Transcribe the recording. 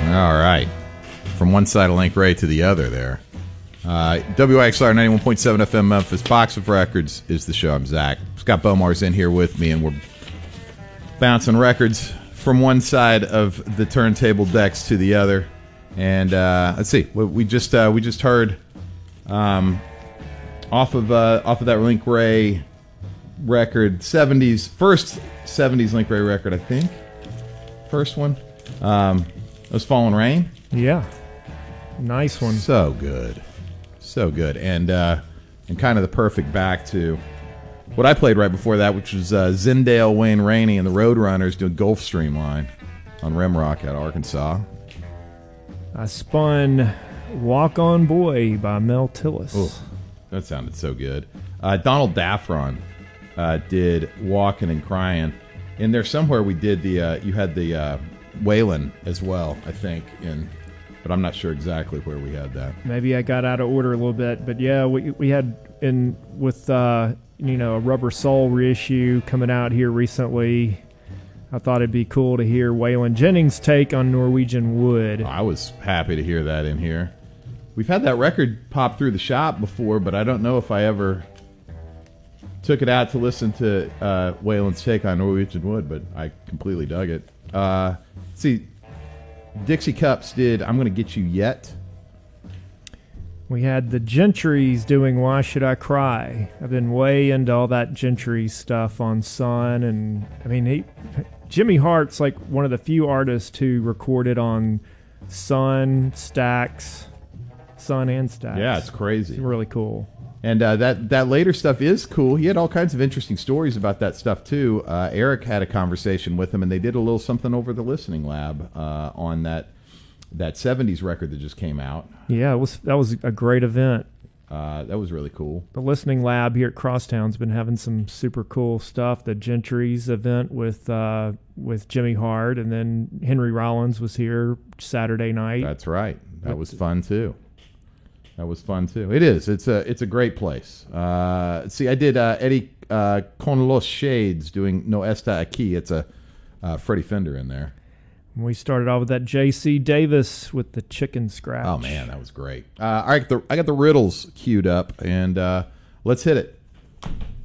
All right. From one side of Link Ray to the other there. WIXR 91.7 FM Memphis. Box of Records is the show. I'm Zach. Scott Bomar's in here with me, and we're bouncing records from one side of the turntable decks to the other. And let's see. We just heard off of that Link Ray record, first 70s Link Ray record, I think. First one. It was Fallen Rain. Yeah. Nice one. So good. So good. And kind of the perfect back to what I played right before that, which was Zendale, Wayne Rainey, and the Roadrunners doing Gulfstream Line on Rimrock out of Arkansas. I spun Walk On Boy by Mel Tillis. Oh, that sounded so good. Donald Daffron did Walking and Crying. In there somewhere we did you had the Waylon as well, I think, but I'm not sure exactly where we had that. Maybe I got out of order a little bit, but yeah, we had with a Rubber Soul reissue coming out here recently. I thought it'd be cool to hear Waylon Jennings' take on Norwegian Wood. I was happy to hear that in here. We've had that record pop through the shop before, but I don't know if I ever took it out to listen to Waylon's take on Norwegian Wood, but I completely dug it. See, Dixie Cups did I'm Gonna Get You Yet. We had the Gentrys doing Why Should I Cry. I've been way into all that Gentry stuff on Sun, and I mean, Jimmy Hart's like one of the few artists who recorded on Sun, Stax, Sun and Stax. Yeah, it's crazy. It's really cool. And that later stuff is cool. He had all kinds of interesting stories about that stuff, too. Eric had a conversation with him, and they did a little something over the Listening Lab on that 70s record that just came out. Yeah, that was a great event. That was really cool. The Listening Lab here at Crosstown's been having some super cool stuff. The Gentry's event with Jimmy Hart, and then Henry Rollins was here Saturday night. That's right. That was fun, too. It is. It's a great place. See, I did Eddie Con Los Shades doing No Esta Aquí. It's a Freddie Fender in there. We started off with that J.C. Davis with the Chicken Scratch. Oh, man, that was great. I got the Riddles queued up, and let's hit it.